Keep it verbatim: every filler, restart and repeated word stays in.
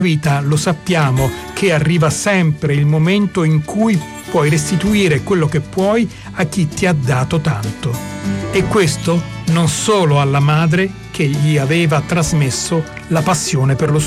vita lo sappiamo che arriva sempre il momento in cui puoi restituire quello che puoi a chi ti ha dato tanto. E questo non solo alla madre che gli aveva trasmesso la passione per lo